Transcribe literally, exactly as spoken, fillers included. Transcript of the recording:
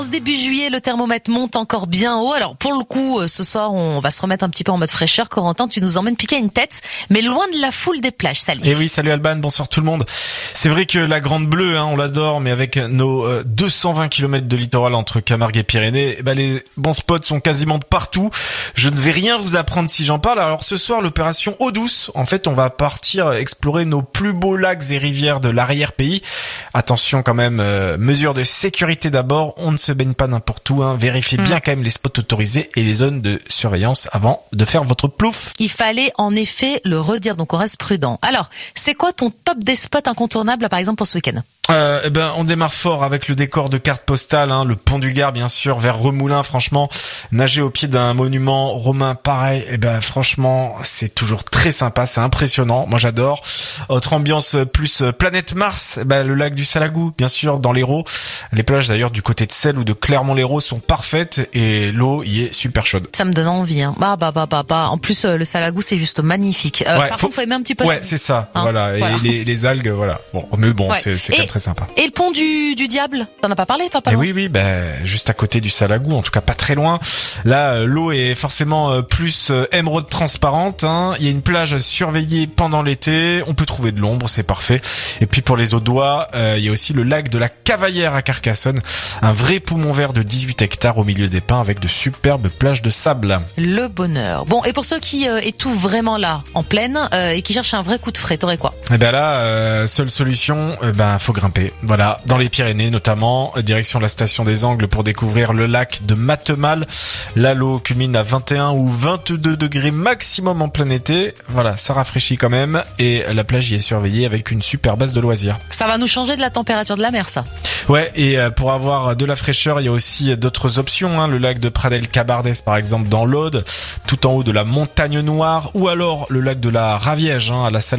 Début juillet, le thermomètre monte encore bien haut. Alors pour le coup, ce soir, on va se remettre un petit peu en mode fraîcheur. Corentin, tu nous emmènes piquer une tête, mais loin de la foule des plages. Salut. Et oui, salut Alban, bonsoir tout le monde. C'est vrai que la Grande Bleue, hein, on l'adore, mais avec nos euh, deux cent vingt kilomètres de littoral entre Camargue et Pyrénées, bah, les bons spots sont quasiment partout. Je ne vais rien vous apprendre si j'en parle. Alors ce soir, l'opération Eau douce. En fait, on va partir explorer nos plus beaux lacs et rivières de l'arrière-pays. Attention quand même, euh, mesure de sécurité d'abord. On ne se baigne pas n'importe où. Hein. Vérifiez mmh. bien quand même les spots autorisés et les zones de surveillance avant de faire votre plouf. Il fallait en effet le redire, donc on reste prudent. Alors, c'est quoi ton top des spots incontournables, par exemple, pour ce week-end ? Euh, eh ben, on démarre fort avec le décor de carte postale, hein, le pont du Gard, bien sûr, vers Remoulins. Franchement, nager au pied d'un monument romain pareil, eh ben, franchement, c'est toujours très sympa, c'est impressionnant. Moi, j'adore. Autre ambiance plus planète Mars, eh ben, le lac du Salagou, bien sûr, dans l'Hérault. Les plages, d'ailleurs, du côté de Celles ou de Clermont-Lérault sont parfaites et l'eau y est super chaude. Ça me donne envie, hein. Bah, bah, bah, bah, bah. En plus, euh, le Salagou, c'est juste magnifique. Euh, ouais, par faut... contre, faut aimer un petit peu. Ouais, c'est ça. Hein, voilà. Et voilà. Les, les algues, voilà. Bon, mais bon, ouais. c'est, c'est et... quand même très sympa. Et le pont du, du Diable, t'en as pas parlé, toi, pas loin ? Oui, oui, ben, juste à côté du Salagou, en tout cas pas très loin. Là, euh, l'eau est forcément euh, plus euh, émeraude transparente. Hein. Il y a une plage surveillée pendant l'été. On peut trouver de l'ombre, c'est parfait. Et puis pour les Audois, euh, il y a aussi le lac de la Cavaillère à Carcassonne, un vrai poumon vert de dix-huit hectares au milieu des pins avec de superbes plages de sable. Le bonheur. Bon, et pour ceux qui euh, étouffent vraiment là, en pleine, euh, et qui cherchent un vrai coup de frais, t'aurais quoi ? Eh ben là, euh, seule solution, euh, ben faut grimper. Voilà, dans les Pyrénées notamment, direction la station des Angles pour découvrir le lac de Matemal. Là, l'eau culmine à vingt et un ou vingt-deux degrés maximum en plein été. Voilà, ça rafraîchit quand même et la plage y est surveillée avec une super base de loisirs. Ça va nous changer de la température de la mer, ça. Ouais, et pour avoir de la fraîcheur, il y a aussi d'autres options. Hein. Le lac de Pradelles-Cabardès, par exemple, dans l'Aude, tout en haut de la Montagne Noire, ou alors le lac de la Raviège, hein, à la salle